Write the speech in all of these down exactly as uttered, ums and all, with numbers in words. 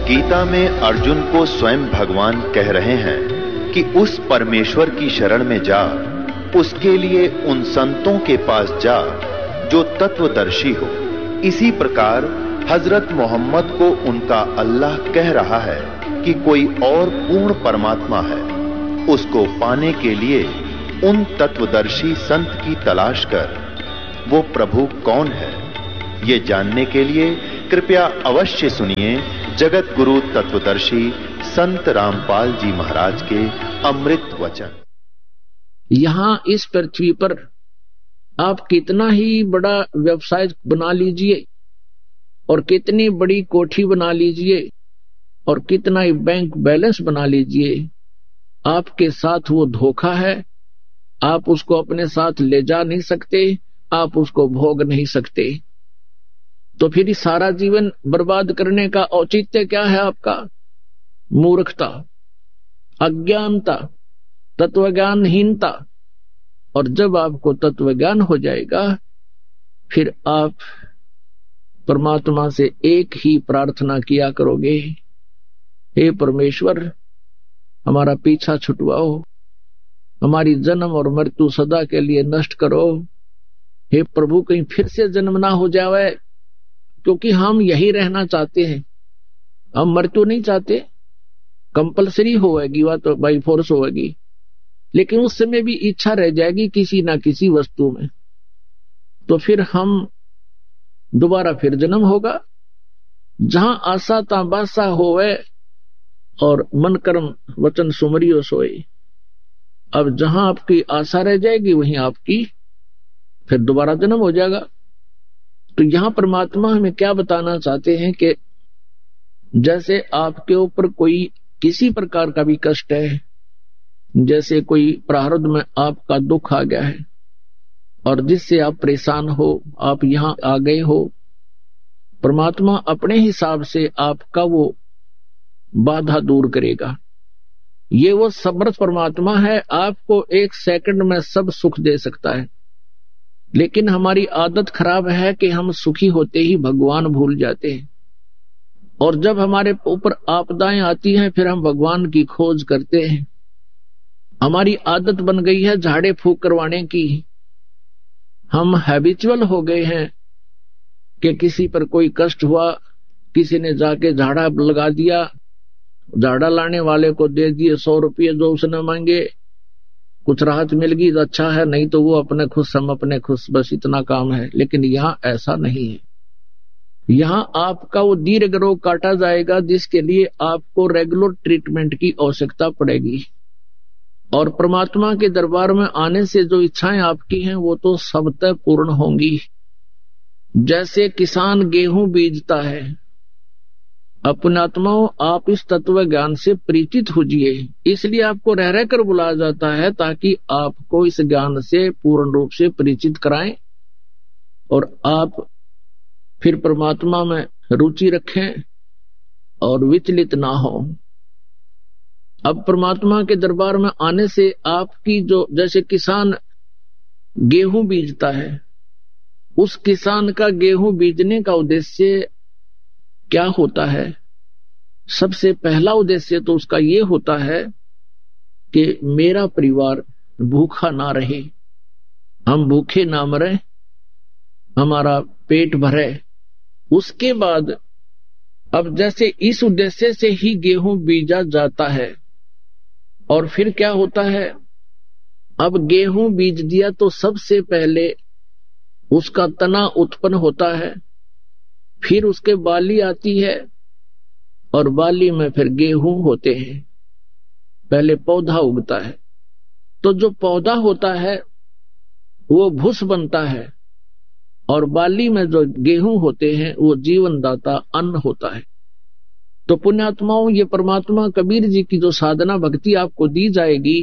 गीता में अर्जुन को स्वयं भगवान कह रहे हैं कि उस परमेश्वर की शरण में जा, उसके लिए उन संतों के पास जा जो तत्वदर्शी हो। इसी प्रकार हजरत मोहम्मद को उनका अल्लाह कह रहा है कि कोई और पूर्ण परमात्मा है, उसको पाने के लिए उन तत्वदर्शी संत की तलाश कर। वो प्रभु कौन है, ये जानने के लिए कृपया अवश्य सुनिए जगत गुरु तत्वदर्शी संत रामपाल जी महाराज के अमृत वचन। यहां इस पृथ्वी पर आप कितना ही बड़ा व्यवसाय बना लीजिए और कितनी बड़ी कोठी बना लीजिए और कितना ही बैंक बैलेंस बना लीजिए, आपके साथ वो धोखा है। आप उसको अपने साथ ले जा नहीं सकते, आप उसको भोग नहीं सकते। तो फिर सारा जीवन बर्बाद करने का औचित्य क्या है आपका? मूर्खता, अज्ञानता, तत्वज्ञानहीनता। और जब आपको तत्वज्ञान हो जाएगा, फिर आप परमात्मा से एक ही प्रार्थना किया करोगे, हे परमेश्वर हमारा पीछा छुटवाओ, हमारी जन्म और मृत्यु सदा के लिए नष्ट करो। हे प्रभु कहीं फिर से जन्म ना हो जावे, क्योंकि हम यही रहना चाहते हैं, हम मृत्यु नहीं चाहते। कंपलसरी होगी, वह तो बाई फोर्स होगी, लेकिन उस समय भी इच्छा रह जाएगी किसी ना किसी वस्तु में, तो फिर हम दोबारा फिर जन्म होगा। जहां आशा ता बासा होवे और मन कर्म वचन सुमरियो सोए। अब जहां आपकी आशा रह जाएगी वहीं आपकी फिर दोबारा जन्म हो जाएगा। तो यहां परमात्मा हमें क्या बताना चाहते हैं कि जैसे आपके ऊपर कोई किसी प्रकार का भी कष्ट है, जैसे कोई प्रारब्ध में आपका दुख आ गया है और जिससे आप परेशान हो, आप यहां आ गए हो, परमात्मा अपने हिसाब से आपका वो बाधा दूर करेगा। ये वो समर्थ परमात्मा है, आपको एक सेकंड में सब सुख दे सकता है। लेकिन हमारी आदत खराब है कि हम सुखी होते ही भगवान भूल जाते हैं, और जब हमारे ऊपर आपदाएं आती हैं फिर हम भगवान की खोज करते हैं। हमारी आदत बन गई है झाड़े फूंक करवाने की। हम हैबिचुअल हो गए हैं कि किसी पर कोई कष्ट हुआ, किसी ने जाके झाड़ा लगा दिया, झाड़ा लाने वाले को दे दिए सौ रुपये जो उसने मांगे, कुछ राहत मिल गई तो अच्छा है, नहीं तो वो अपने खुश हम अपने खुश, बस इतना काम है। लेकिन यहाँ ऐसा नहीं है। यहाँ आपका वो दीर्घ रोग काटा जाएगा जिसके लिए आपको रेगुलर ट्रीटमेंट की आवश्यकता पड़ेगी। और परमात्मा के दरबार में आने से जो इच्छाएं आपकी हैं वो तो सबतः पूर्ण होंगी। जैसे किसान गेहूं बीजता है, अपने आत्माओं आप इस तत्व ज्ञान से परिचित होजिए। इसलिए आपको रह रह कर बुलाया जाता है ताकि आपको इस ज्ञान से पूर्ण रूप से परिचित कराएं और आप फिर परमात्मा में रुचि रखें और विचलित ना हो। अब परमात्मा के दरबार में आने से आपकी जो, जैसे किसान गेहूं बीजता है, उस किसान का गेहूं बीजने का उद्देश्य क्या होता है? सबसे पहला उद्देश्य तो उसका ये होता है कि मेरा परिवार भूखा ना रहे, हम भूखे ना मरे, हमारा पेट भरे। उसके बाद अब जैसे इस उद्देश्य से ही गेहूं बीजा जाता है, और फिर क्या होता है, अब गेहूं बीज दिया तो सबसे पहले उसका तना उत्पन्न होता है, फिर उसके बाली आती है और बाली में फिर गेहूं होते हैं। पहले पौधा उगता है, तो जो पौधा होता है वो भूस बनता है, और बाली में जो गेहूं होते हैं वो जीवनदाता अन्न होता है। तो पुण्यात्माओं, ये परमात्मा कबीर जी की जो साधना भक्ति आपको दी जाएगी,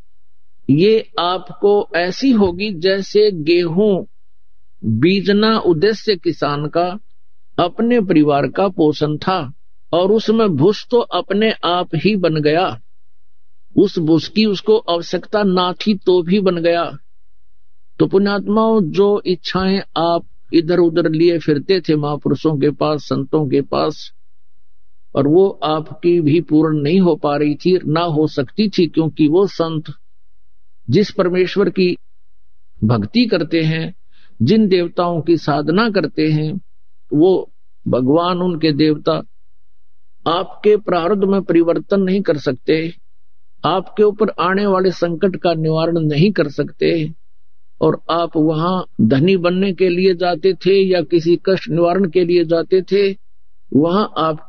ये आपको ऐसी होगी जैसे गेहूं बीजना उद्देश्य किसान का अपने परिवार का पोषण था, और उसमें भूस तो अपने आप ही बन गया। उस भूस की उसको आवश्यकता ना थी तो भी बन गया। तो पुण्यात्माओं, जो इच्छाएं आप इधर उधर लिए फिरते थे महापुरुषों के पास, संतों के पास, और वो आपकी भी पूर्ण नहीं हो पा रही थी, ना हो सकती थी, क्योंकि वो संत जिस परमेश्वर की भक्ति करते हैं, जिन देवताओं की साधना करते हैं, वो भगवान उनके देवता आपके प्रारब्ध में परिवर्तन नहीं कर सकते, आपके ऊपर आने वाले संकट का निवारण नहीं कर सकते। और आप वहां धनी बनने के लिए जाते थे या किसी कष्ट निवारण के लिए जाते थे, वहां आप